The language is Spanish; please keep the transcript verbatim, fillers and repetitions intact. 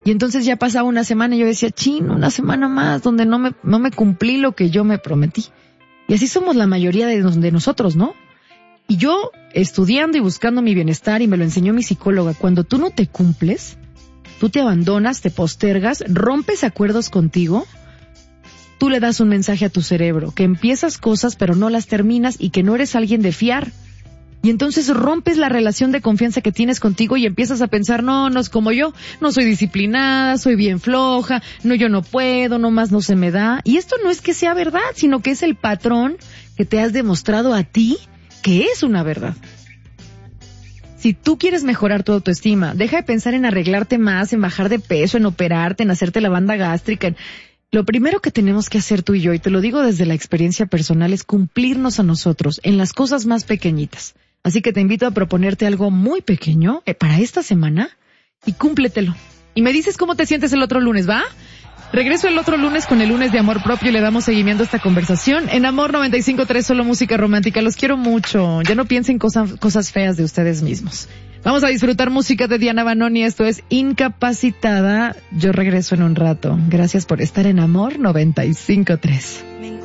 Y entonces ya pasaba una semana y yo decía, chin, una semana más donde no me, no me cumplí lo que yo me prometí. Y así somos la mayoría de, de nosotros, ¿no? Y yo, estudiando y buscando mi bienestar, y me lo enseñó mi psicóloga, cuando tú no te cumples, tú te abandonas, te postergas, rompes acuerdos contigo, tú le das un mensaje a tu cerebro, que empiezas cosas pero no las terminas y que no eres alguien de fiar. Y entonces rompes la relación de confianza que tienes contigo y empiezas a pensar, no, no es como yo, no soy disciplinada, soy bien floja, no, yo no puedo, nomás no se me da. Y esto no es que sea verdad, sino que es el patrón que te has demostrado a ti que es una verdad. Si tú quieres mejorar tu autoestima, deja de pensar en arreglarte más, en bajar de peso, en operarte, en hacerte la banda gástrica. En... Lo primero que tenemos que hacer tú y yo, y te lo digo desde la experiencia personal, es cumplirnos a nosotros en las cosas más pequeñitas. Así que te invito a proponerte algo muy pequeño eh, para esta semana y cúmpletelo. Y me dices cómo te sientes el otro lunes, ¿va? Regreso el otro lunes con el lunes de amor propio y le damos seguimiento a esta conversación. En Amor noventa y cinco punto tres, solo música romántica. Los quiero mucho. Ya no piensen cosas, cosas feas de ustedes mismos. Vamos a disfrutar música de Diana Banoni. Esto es Incapacitada. Yo regreso en un rato. Gracias por estar en Amor noventa y cinco punto tres.